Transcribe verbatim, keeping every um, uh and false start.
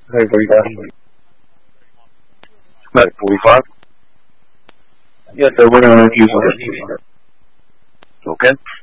nine forty-five. nine forty-five? Yes, sir, we're going to use one. Okay.